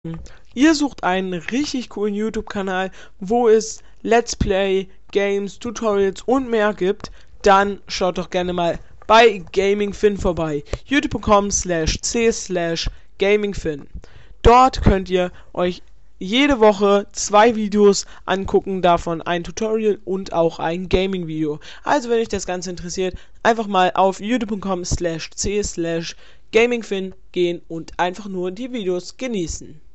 Ihr sucht einen richtig coolen YouTube-Kanal, wo es Let's Play, Games, Tutorials und mehr gibt, dann schaut doch gerne mal bei GamingFin vorbei. youtube.com/c/gamingfin. Dort könnt ihr euch jede Woche 2 Videos angucken, davon ein Tutorial und auch ein Gaming-Video. Also wenn euch das Ganze interessiert, einfach mal auf youtube.com/c/gamingfin gehen und einfach nur die Videos genießen.